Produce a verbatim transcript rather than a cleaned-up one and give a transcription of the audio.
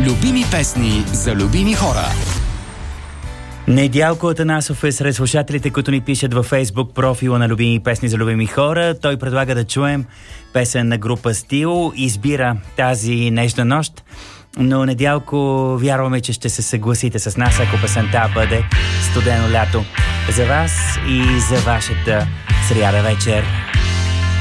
Любими песни за любими хора. Недялко Атанасов е сред слушателите, които ни пишат във Фейсбук профила на Любими песни за любими хора. Той предлага да чуем песен на група Стил. Избира тази нежна нощ. Но Недялко, вярваме, че ще се съгласите с нас, ако песента бъде Студено лято. За вас и за вашата сряда вечер.